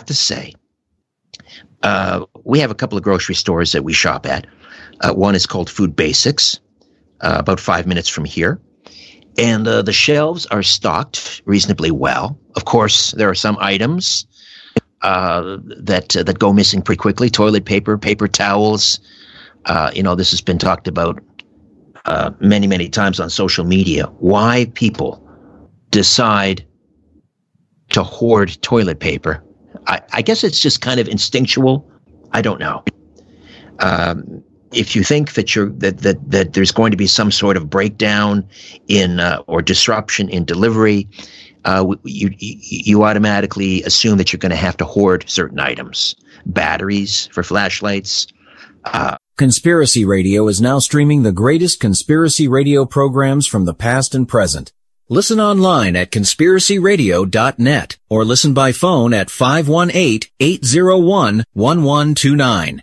to say, we have a couple of grocery stores that we shop at. One is called Food Basics, about 5 minutes from here. And the shelves are stocked reasonably well. Of course, there are some items that go missing pretty quickly. Toilet paper, paper towels. This has been talked about many, many times on social media. Why people decide to hoard toilet paper. I guess it's just kind of instinctual. I don't know. If you think that there's going to be some sort of breakdown in or disruption in delivery, you automatically assume that you're going to have to hoard certain items, batteries for flashlights. Conspiracy Radio is now streaming the greatest conspiracy radio programs from the past and present. Listen online at conspiracyradio.net or listen by phone at 518-801-1129,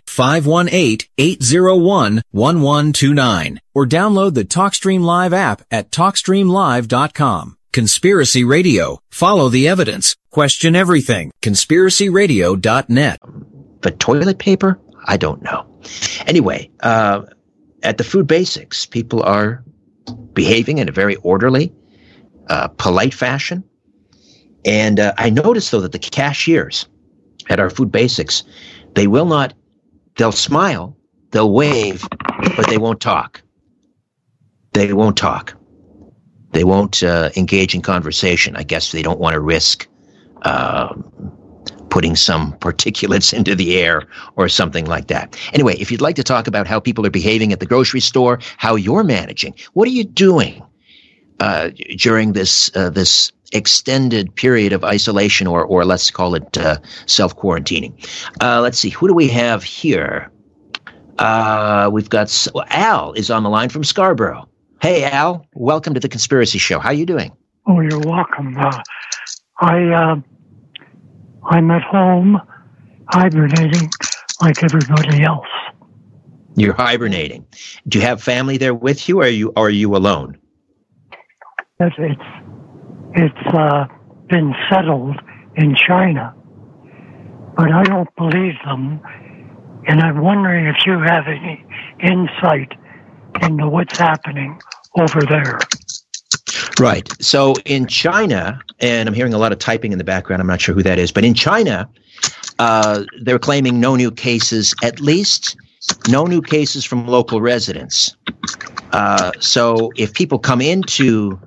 518-801-1129, or download the TalkStream Live app at TalkStreamLive.com. Conspiracy Radio. Follow the evidence. Question everything. conspiracyradio.net. But toilet paper? I don't know. Anyway, at the Food Basics, people are behaving in a very orderly, polite fashion. And I noticed, though, that the cashiers at our Food Basics, they'll smile, they'll wave, but they won't talk. They won't talk. They won't engage in conversation. I guess they don't want to risk putting some particulates into the air or something like that. Anyway, if you'd like to talk about how people are behaving at the grocery store, how you're managing, what are you doing during this extended period of isolation, or let's call it self-quarantining. Let's see, who do we have here? We've got Al is on the line from Scarborough. Hey, Al, welcome to the Conspiracy Show. How are you doing? Oh, you're welcome. I'm at home hibernating like everybody else. You're hibernating. Do you have family there with you, or are you alone? It's been settled in China, but I don't believe them, and I'm wondering if you have any insight into what's happening over there. Right. So in China, and I'm hearing a lot of typing in the background, I'm not sure who that is, but in China, they're claiming no new cases, at least no new cases from local residents. So if people come into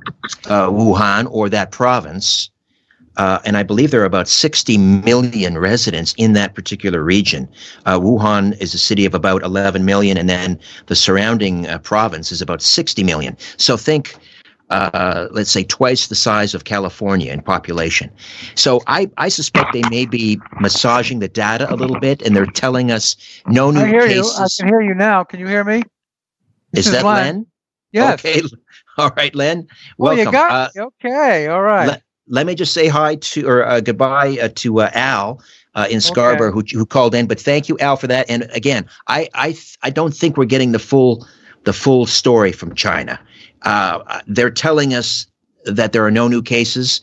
Wuhan or that province, and I believe there are about 60 million residents in that particular region. Wuhan is a city of about 11 million, and then the surrounding province is about 60 million. So think, let's say, twice the size of California in population. So I suspect they may be massaging the data a little bit, and they're telling us no new cases. I can hear you now. Can you hear me? Is that Len? Yes. Okay. All right, Len. Welcome. Oh, you got me. Okay. All right. Let me just say hi to, or goodbye to Al in Scarborough, who called in. But thank you, Al, for that. And again, I don't think we're getting the full story from China. They're telling us that there are no new cases.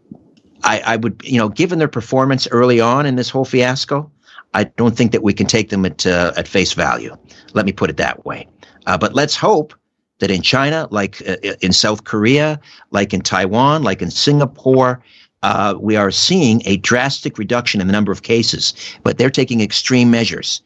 I would, given their performance early on in this whole fiasco, I don't think that we can take them at face value. Let me put it that way. But let's hope that in China, like in South Korea, like in Taiwan, like in Singapore, we are seeing a drastic reduction in the number of cases. But they're taking extreme measures.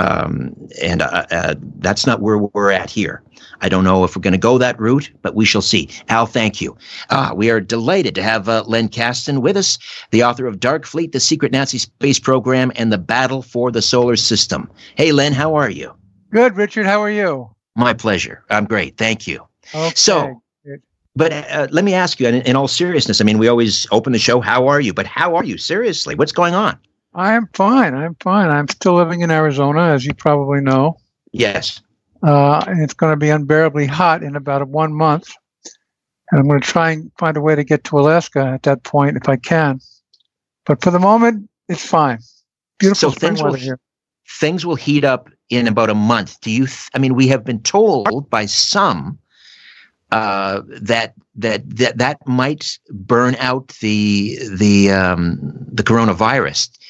And that's not where we're at here. I don't know if we're going to go that route, but we shall see. Al, thank you. We are delighted to have Len Kasten with us, the author of Dark Fleet, the Secret Nazi Space Program, and the Battle for the Solar System. Hey, Len, how are you? Good, Richard. How are you? My pleasure. I'm great. Thank you. Okay. So, but let me ask you, in all seriousness, I mean, we always open the show, how are you? But how are you? Seriously, what's going on? I'm fine. I'm still living in Arizona, as you probably know. Yes. And it's going to be unbearably hot in about 1 month. And I'm going to try and find a way to get to Alaska at that point if I can. But for the moment, it's fine. Beautiful spring weather here. Things will heat up in about a month. Do you? I mean, we have been told by some that might burn out the coronavirus.